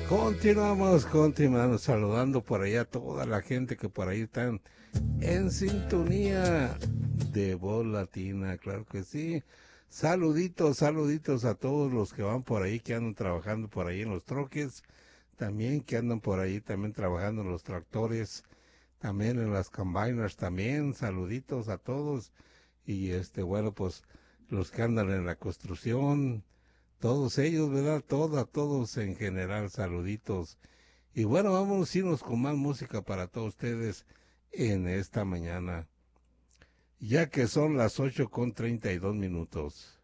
Continuando, saludando por allá a toda la gente que por ahí están en sintonía de Voz Latina, claro que sí. Saluditos a todos los que van por ahí, que andan trabajando por ahí en los troques, también que andan por ahí también trabajando en los tractores, también en las combiners también, saluditos a todos. Y bueno, pues los que andan en la construcción, todos ellos, ¿verdad? Todos en general, saluditos. Y bueno, vamos a irnos con más música para todos ustedes en esta mañana, ya que son las 8:32.